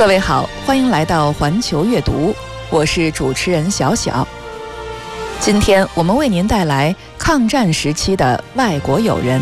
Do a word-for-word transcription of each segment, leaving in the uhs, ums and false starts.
各位好，欢迎来到环球阅读，我是主持人小小。今天我们为您带来抗战时期的外国友人。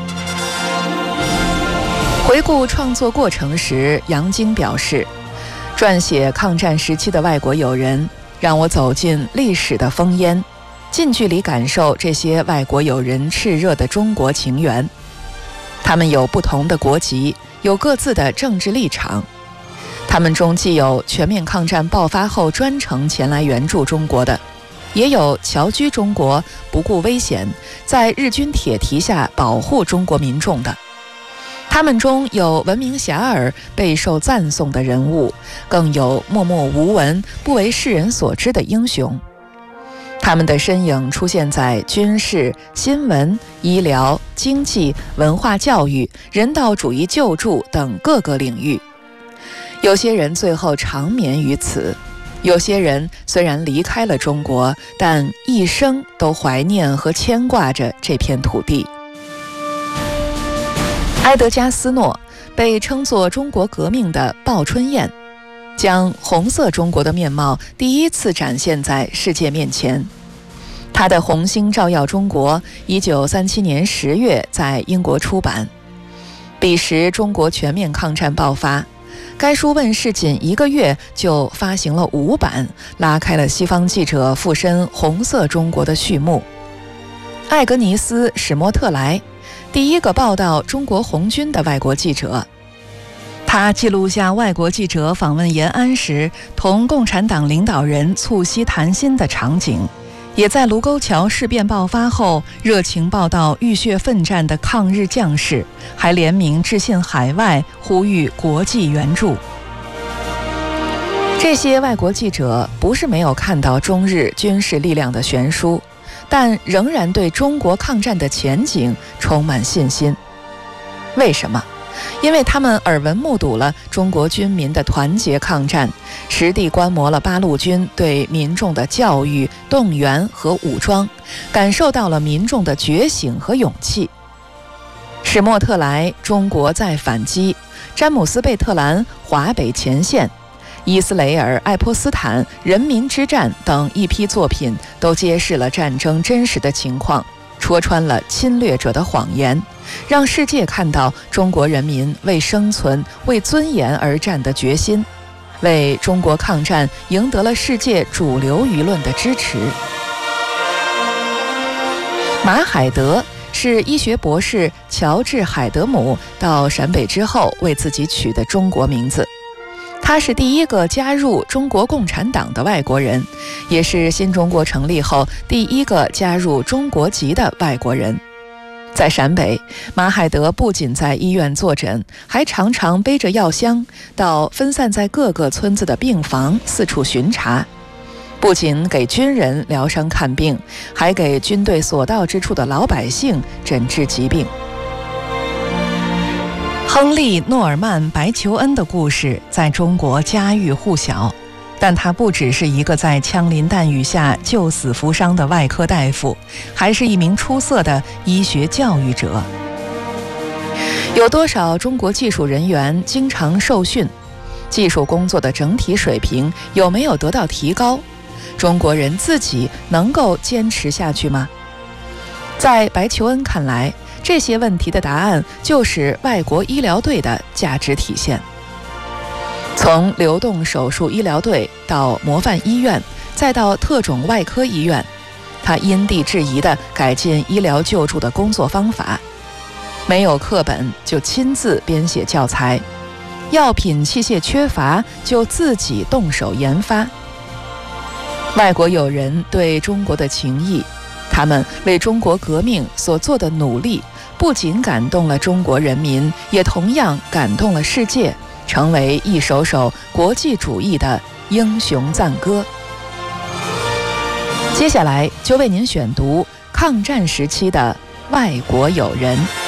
回顾创作过程时，杨晶表示，撰写抗战时期的外国友人，让我走进历史的烽烟，近距离感受这些外国友人炽热的中国情缘。他们有不同的国籍，有各自的政治立场。他们中既有全面抗战爆发后专程前来援助中国的，也有侨居中国不顾危险，在日军铁蹄下保护中国民众的。他们中有闻名遐迩、备受赞颂的人物，更有默默无闻、不为世人所知的英雄。他们的身影出现在军事、新闻、医疗、经济、文化教育、人道主义救助等各个领域。有些人最后长眠于此，有些人虽然离开了中国，但一生都怀念和牵挂着这片土地。埃德加·斯诺被称作中国革命的鲍春燕，将红色中国的面貌第一次展现在世界面前。他的《红星照耀中国》一九三七年十月在英国出版。彼时中国全面抗战爆发，该书问世仅一个月就发行了五版，拉开了西方记者附身红色中国的序幕。艾格尼斯·史莫特莱，第一个报道中国红军的外国记者，他记录下外国记者访问延安时同共产党领导人促膝谈心的场景，也在卢沟桥事变爆发后热情报道浴血奋战的抗日将士，还联名致信海外，呼吁国际援助。这些外国记者不是没有看到中日军事力量的悬殊，但仍然对中国抗战的前景充满信心。为什么？因为他们耳闻目睹了中国军民的团结抗战，实地观摩了八路军对民众的教育、动员和武装，感受到了民众的觉醒和勇气。史莫特莱中国在反击，詹姆斯·贝特兰华北前线，伊斯雷尔·爱泼斯坦人民之战等一批作品都揭示了战争真实的情况，戳穿了侵略者的谎言，让世界看到中国人民为生存、为尊严而战的决心，为中国抗战赢得了世界主流舆论的支持。马海德是医学博士乔治·海德姆到陕北之后为自己取的中国名字。他是第一个加入中国共产党的外国人，也是新中国成立后第一个加入中国籍的外国人。在陕北，马海德不仅在医院坐诊，还常常背着药箱到分散在各个村子的病房四处巡查，不仅给军人疗伤看病，还给军队所到之处的老百姓诊治疾病。亨利·诺尔曼·白求恩的故事在中国家喻户晓，但他不只是一个在枪林弹雨下救死扶伤的外科大夫，还是一名出色的医学教育者。有多少中国技术人员经常受训？技术工作的整体水平有没有得到提高？中国人自己能够坚持下去吗？在白求恩看来，这些问题的答案就是外国医疗队的价值体现。从流动手术医疗队到模范医院，再到特种外科医院，他因地制宜地改进医疗救助的工作方法。没有课本就亲自编写教材，药品器械缺乏就自己动手研发。外国友人对中国的情谊，他们为中国革命所做的努力，不仅感动了中国人民，也同样感动了世界，成为一首首国际主义的英雄赞歌。接下来就为您选读抗战时期的外国友人。